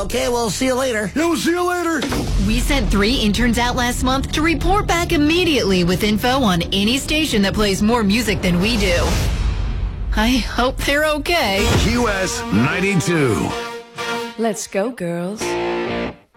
Okay, we'll see you later. Yeah, we'll see you later. We sent 3 interns out last month to report back immediately with info on any station that plays more music than we do. I hope they're okay. QS 92. Let's go, girls.